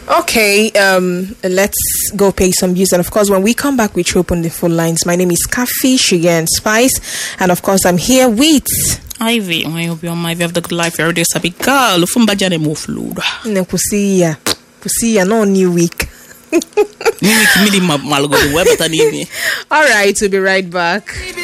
Okay, let's go pay some bills. And of course, when we come back, we throw open the phone lines. My name is Coffee, Sugar and Spice. And of course, I'm here with... Ivy, I hope you're my have the good life every day. Sabi girl, ufumba jane mo fluid. Kusiya, no new week. New week, mili malgo the web. All right, we'll be right back.